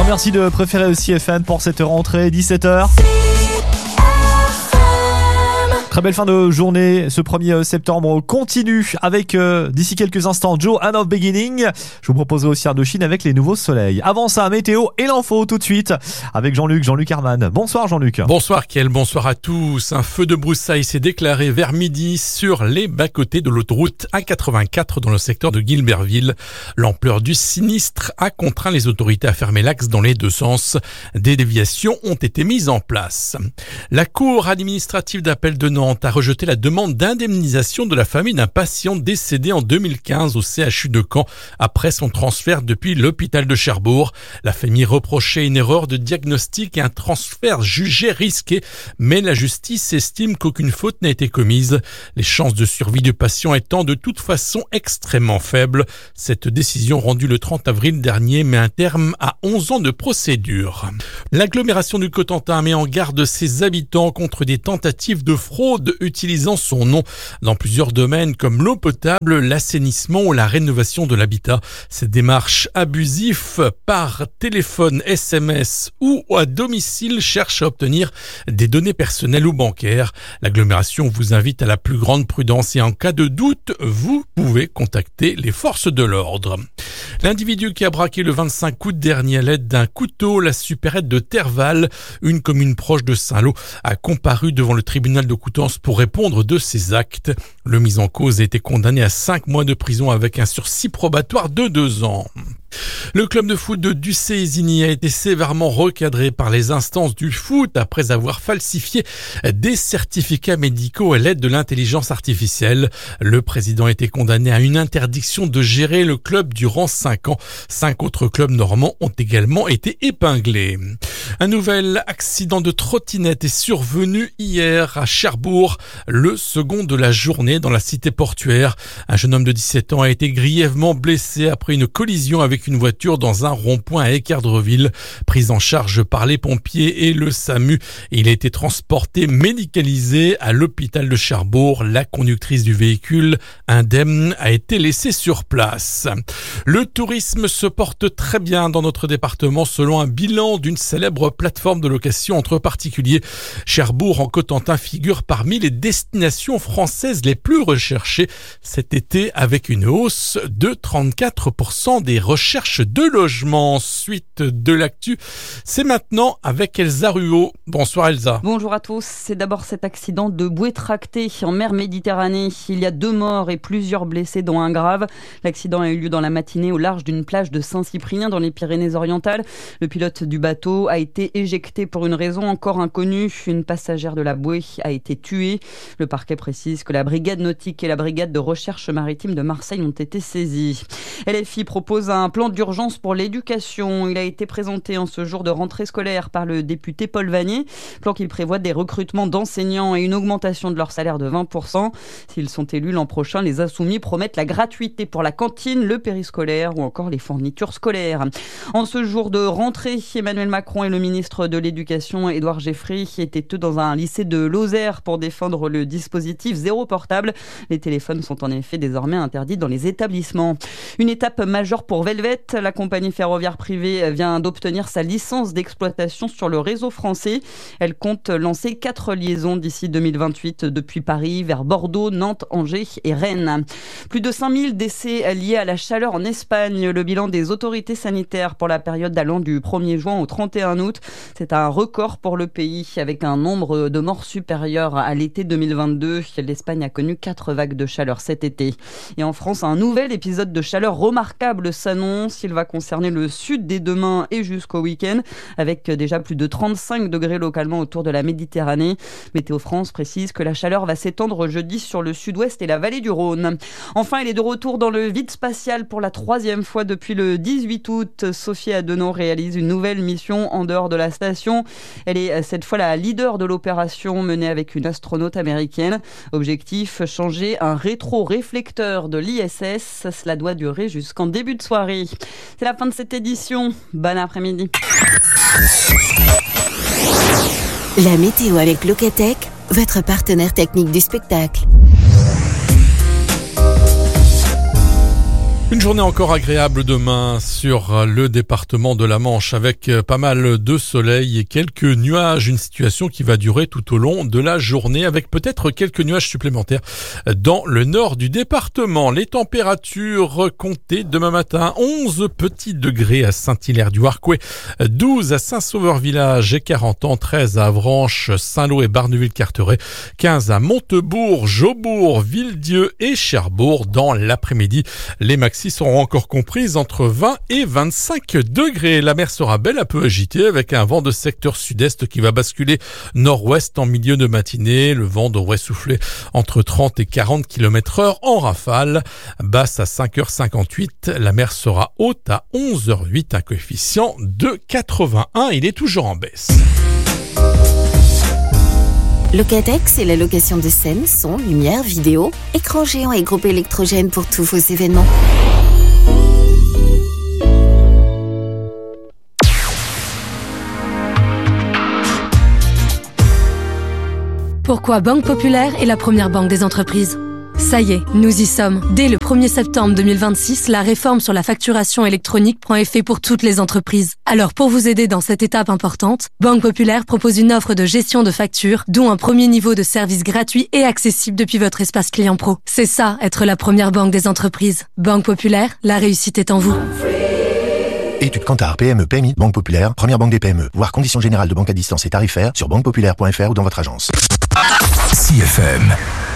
Merci de préférer aussi FM pour cette rentrée, 17h. Très belle fin de journée, ce 1er septembre on continue avec d'ici quelques instants Joe and of Beginning. Je vous proposerai aussi Indochine avec les nouveaux soleils. Avant ça, météo et l'info tout de suite avec Jean-Luc Herman. Bonsoir Jean-Luc. Bonsoir Kiel, bonsoir à tous. Un feu de broussailles s'est déclaré vers midi sur les bas-côtés de l'autoroute A84 dans le secteur de Guilberville. L'ampleur du sinistre a contraint les autorités à fermer l'axe dans les deux sens. Des déviations ont été mises en place. La cour administrative d'appel de Nantes a rejeté la demande d'indemnisation de la famille d'un patient décédé en 2015 au CHU de Caen après son transfert depuis l'hôpital de Cherbourg. La famille reprochait une erreur de diagnostic et un transfert jugé risqué, mais la justice estime qu'aucune faute n'a été commise. Les chances de survie du patient étant de toute façon extrêmement faibles. Cette décision rendue le 30 avril dernier met un terme à 11 ans de procédure. L'agglomération du Cotentin met en garde ses habitants contre des tentatives de fraude utilisant son nom dans plusieurs domaines comme l'eau potable, l'assainissement ou la rénovation de l'habitat. Ces démarches abusives par téléphone, SMS ou à domicile cherchent à obtenir des données personnelles ou bancaires. L'agglomération vous invite à la plus grande prudence et en cas de doute, vous pouvez contacter les forces de l'ordre. L'individu qui a braqué le 25 août dernier à l'aide d'un couteau la supérette de Terval, une commune proche de Saint-Lô, a comparu devant le tribunal de Coutances pour répondre de ses actes. Le mis en cause a été condamné à 5 mois de prison avec un sursis probatoire de 2 ans. Le club de foot de Ducé-Isigny a été sévèrement recadré par les instances du foot après avoir falsifié des certificats médicaux à l'aide de l'intelligence artificielle. Le président a été condamné à une interdiction de gérer le club durant 5 ans. 5 autres clubs normands ont également été épinglés. Un nouvel accident de trottinette est survenu hier à Cherbourg, le second de la journée dans la cité portuaire. Un jeune homme de 17 ans a été grièvement blessé après une collision avec une voiture dans un rond-point à Équerdreville. Pris en charge par les pompiers et le SAMU, il a été transporté médicalisé à l'hôpital de Cherbourg. La conductrice du véhicule, indemne, a été laissée sur place. Le tourisme se porte très bien dans notre département selon un bilan d'une célèbre plateforme de location entre particuliers. Cherbourg en Cotentin figure parmi les destinations françaises les plus recherchées cet été avec une hausse de 34% des recherches de logement. Suite de l'actu, c'est maintenant avec Elsa Ruot. Bonsoir Elsa. Bonjour à tous. C'est d'abord cet accident de bouée tractée en mer Méditerranée. Il y a 2 morts et plusieurs blessés dont un grave. L'accident a eu lieu dans la matinée au large d'une plage de Saint-Cyprien dans les Pyrénées-Orientales. Le pilote du bateau a été éjecté pour une raison encore inconnue. Une passagère de la bouée a été tuée. Le parquet précise que la brigade nautique et la brigade de recherche maritime de Marseille ont été saisies. LFI propose un plan d'urgence pour l'éducation. Il a été présenté en ce jour de rentrée scolaire par le député Paul Vanier. Plan qu'il prévoit des recrutements d'enseignants et une augmentation de leur salaire de 20%. S'ils sont élus l'an prochain, les Insoumis promettent la gratuité pour la cantine, le périscolaire ou encore les fournitures scolaires. En ce jour de rentrée, Emmanuel Macron et le ministre de l'Éducation, Édouard Geoffroy, étaient eux dans un lycée de Lozère pour défendre le dispositif zéro portable. Les téléphones sont en effet désormais interdits dans les établissements. Une étape majeure pour Velvet. La compagnie ferroviaire privée vient d'obtenir sa licence d'exploitation sur le réseau français. Elle compte lancer 4 liaisons d'ici 2028 depuis Paris vers Bordeaux, Nantes, Angers et Rennes. Plus de 5000 décès liés à la chaleur en Espagne. Le bilan des autorités sanitaires pour la période allant du 1er juin au 31 août, c'est un record pour le pays avec un nombre de morts supérieur à l'été 2022. L'Espagne a connu 4 vagues de chaleur cet été. Et en France, un nouvel épisode de chaleur remarquable s'annonce. Il va concerner le sud dès demain et jusqu'au week-end, avec déjà plus de 35 degrés localement autour de la Méditerranée. Météo France précise que la chaleur va s'étendre jeudi sur le sud-ouest et la vallée du Rhône. Enfin, elle est de retour dans le vide spatial pour la 3e fois depuis le 18 août. Sophie Adenau réalise une nouvelle mission en dehors de la station. Elle est cette fois la leader de l'opération menée avec une astronaute américaine. Objectif, changer un rétro-réflecteur de l'ISS. Cela doit durer jusqu'en début de soirée. C'est la fin de cette édition. Bon après-midi. La météo avec Locatech, votre partenaire technique du spectacle. Une journée encore agréable demain sur le département de la Manche avec pas mal de soleil et quelques nuages. Une situation qui va durer tout au long de la journée avec peut-être quelques nuages supplémentaires dans le nord du département. Les températures comptées demain matin, 11 petits degrés à Saint-Hilaire-du-Harcouët, 12 à Saint-Sauveur-Village et 40 ans, 13 à Avranches, Saint-Lô et Barneville-Carteret, 15 à Montebourg, Jaubourg, Villedieu et Cherbourg. Dans l'après-midi, les maxi seront encore comprises entre 20 et 25 degrés. La mer sera belle, un peu agitée avec un vent de secteur sud-est qui va basculer nord-ouest en milieu de matinée. Le vent devrait souffler entre 30 et 40 km/h en rafale. Basse à 5h58, la mer sera haute à 11h08, un coefficient de 81. Il est toujours en baisse. Locatech, c'est la location de scène, son, lumière, vidéo, écran géant et groupe électrogène pour tous vos événements. Pourquoi Banque Populaire est la première banque des entreprises ? Ça y est, nous y sommes. Dès le 1er septembre 2026, la réforme sur la facturation électronique prend effet pour toutes les entreprises. Alors pour vous aider dans cette étape importante, Banque Populaire propose une offre de gestion de factures, dont un premier niveau de service gratuit et accessible depuis votre espace client pro. C'est ça, être la première banque des entreprises. Banque Populaire, la réussite est en vous. Étude Kantar, PME, PMI, Banque Populaire, première banque des PME. Voir conditions générales de banque à distance et tarifaires sur banquepopulaire.fr ou dans votre agence. CFM.